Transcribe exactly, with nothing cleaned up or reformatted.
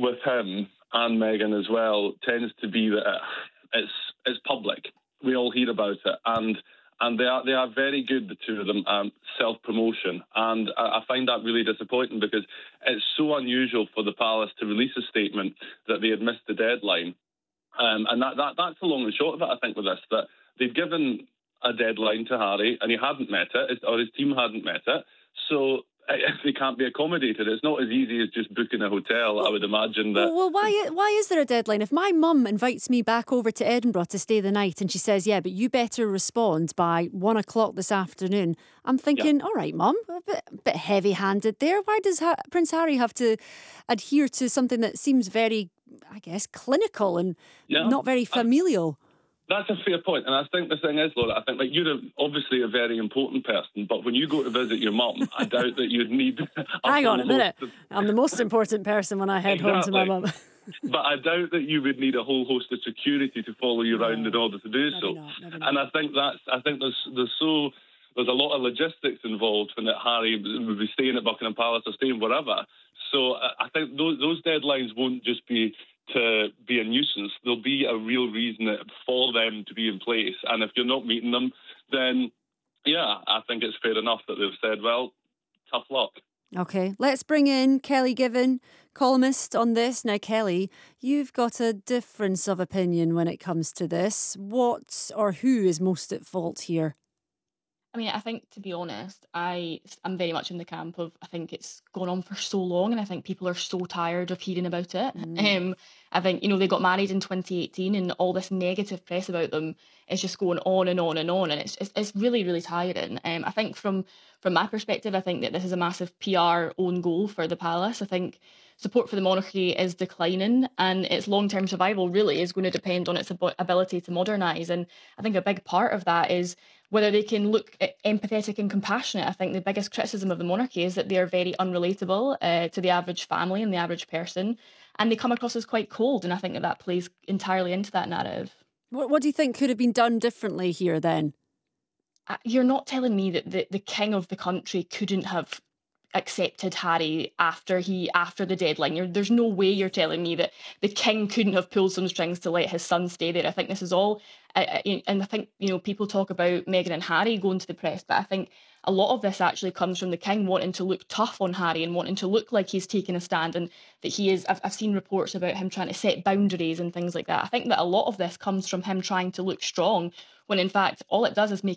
with him and Meghan as well tends to be that it's it's public. We all hear about it, and and they are they are very good, the two of them, um, self-promotion, and I, I find that really disappointing because it's so unusual for the palace to release a statement that they had missed the deadline, um, and that, that that's the long and short of it. I think with this, that they've given a deadline to Harry and he hadn't met it, or his team hadn't met it, so if they can't be accommodated, it's not as easy as just booking a hotel. Well, I would imagine that. Well, why why is there a deadline? If my mum invites me back over to Edinburgh to stay the night and she says, yeah, but you better respond by one o'clock this afternoon, I'm thinking, yeah. all right, mum, a bit, a bit heavy-handed there. Why does ha- Prince Harry have to adhere to something that seems very, I guess, clinical and yeah. not very familial? I- That's a fair point, and I think the thing is, Laura, I think like you're a, obviously a very important person, but when you go to visit your mum, I doubt that you'd need. Hang on a minute, of... I'm the most important person when I head exactly. home to my mum. But I doubt that you would need a whole host of security to follow you around no, in order to do maybe so. Not, maybe not. And I think that's, I think there's there's so there's a lot of logistics involved when that Harry would be staying at Buckingham Palace or staying wherever. So I think those those deadlines won't just be to be a nuisance. There'll be a real reason for them to be in place. And if you're not meeting them, then, yeah, I think it's fair enough that they've said, well, tough luck. OK, let's bring in Kelly Given, columnist on this. Now, Kelly, you've got a difference of opinion when it comes to this. What or who is most at fault here? I mean, I think, to be honest, I, I'm very much in the camp of, I think it's gone on for so long and I think people are so tired of hearing about it. Mm. Um, I think, you know, they got married in twenty eighteen and all this negative press about them is just going on and on and on. And it's it's, it's really, really tiring. Um, I think from, from my perspective, I think that this is a massive P R own goal for the palace. I think support for the monarchy is declining and its long-term survival really is going to depend on its ab- ability to modernise. And I think a big part of that is whether they can look empathetic and compassionate. I think the biggest criticism of the monarchy is that they are very unrelatable uh, to the average family and the average person, and they come across as quite cold, and I think that that plays entirely into that narrative. What, what do you think could have been done differently here then? Uh, you're not telling me that the, the king of the country couldn't have accepted Harry after he after the deadline. You're, there's no way you're telling me that the king couldn't have pulled some strings to let his son stay there. I think this is all, uh, and I think, you know, people talk about Meghan and Harry going to the press, but I think a lot of this actually comes from the king wanting to look tough on Harry and wanting to look like he's taking a stand, and that he is, I've, I've seen reports about him trying to set boundaries and things like that. I think that a lot of this comes from him trying to look strong, when in fact all it does is make